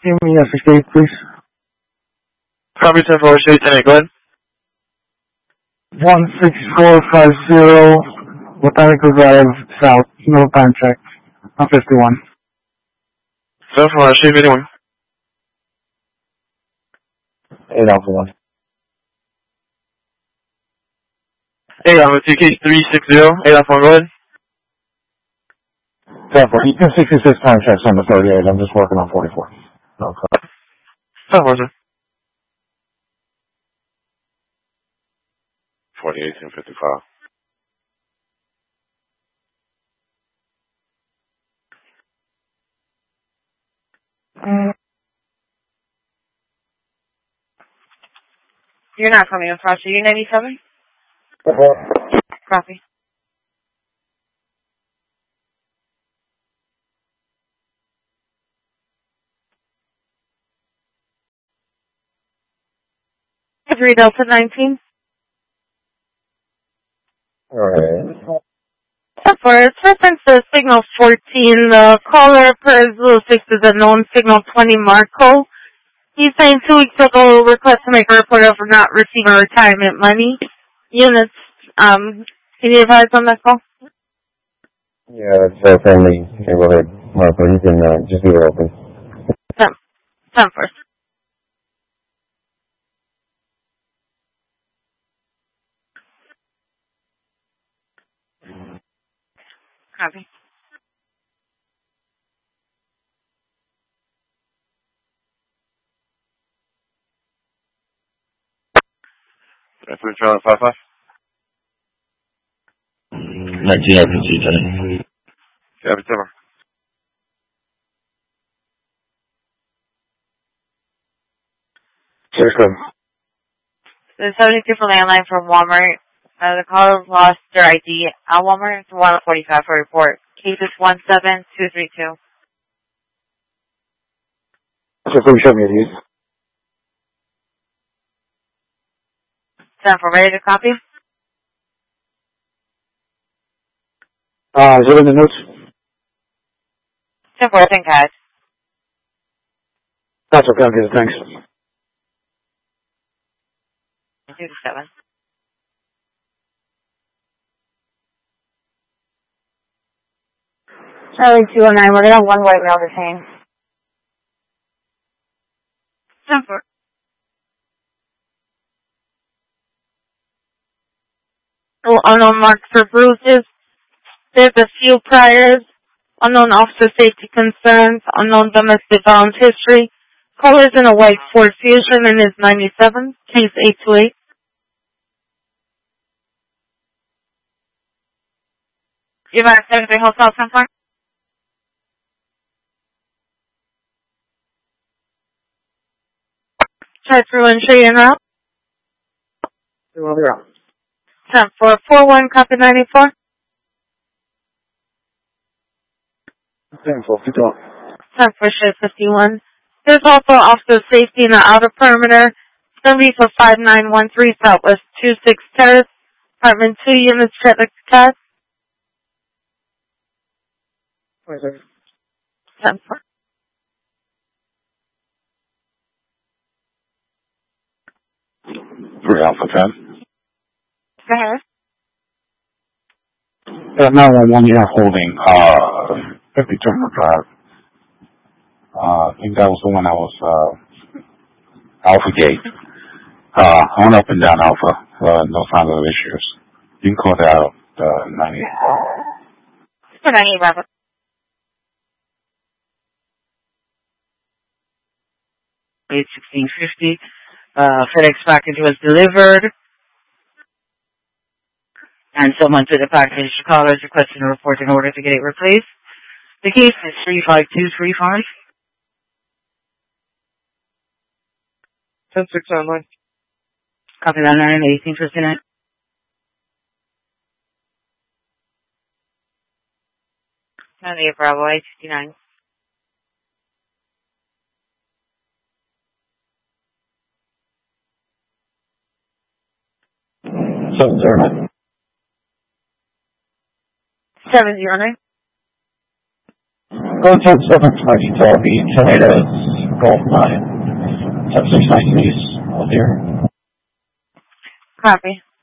Give me a 68, please. Copy 10-4, State 10-8, go ahead. 16450, Botanical Drive, South, no time check, on 51. 7-4, State 51. 8 Alpha 1. Hey, I'm at TK 360, 8 Alpha 1, go ahead. 10-4, you can 66 time checks on the 38, I'm just working on 44. Okay. 7-4, sir. 48 and 55. You're not coming across. Are you 97? Copy. Three Delta 19. Alright. For its reference to signal 14, the caller per Zulu 6 is a known signal 20 Marco. He's saying 2 weeks ago request to make a report of not receiving retirement money. Units, can you advise on that call? Yeah, that's our family neighborhood, Marco. You can just leave it open. 10 first. Copy. That's what Charlie 55? 19 FNC, Tenny. Copy 10. The 72 from landline from Walmart. The caller lost their ID at Walmart. It's 145 for report. Case is 17232. So please show me these. 10 for ready to copy. Is it in the notes? 10 for I think guys. That's okay, I'll get it, thanks. 2-7. Charlie 209, we're on one white male detained. 10 for. Unknown marks for bruises. There's a few priors. Unknown officer safety concerns. Unknown domestic violence history. Colors in a white Ford Fusion and is 97. Case 828. You might have 73 Hotel 10-4. Try through and show you now. 2-0. 10-4, 4-1, copy 94. 10-4, keep going. 10-4, show 51. There's also officer safety in the outer perimeter. 70 for 5913 Southwest 26 Terrace. Apartment 2 units, traffic test. 10-4. Three Alpha 10. Go ahead. 911, you're holding 50 Turner Drive. I think that was the one that was Alpha Gate. On up and down Alpha, no signs of issues. You can call that out 90. 90, Robert. Late 1650. FedEx package was delivered. And someone took the package. The caller is requesting a report in order to get it replaced. The case is 35235. 10-6 online. Copy that 918 for Senate. Bravo 859. So, 709. Go to 720 Tomatoes. Golf 9, 769 please. Oh dear. Copy.